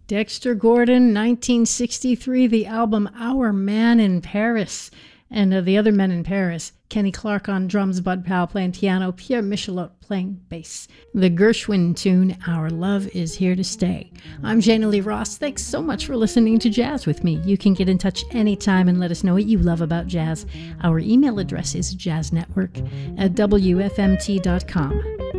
Dexter Gordon, 1963, the album Our Man in Paris. And the other men in Paris, Kenny Clark on drums, Bud Powell playing piano, Pierre Michelot playing bass. The Gershwin tune, Our Love Is Here to Stay. I'm Jana Lee Ross. Thanks so much for listening to Jazz with me. You can get in touch anytime and let us know what you love about jazz. Our email address is jazznetwork@wfmt.com.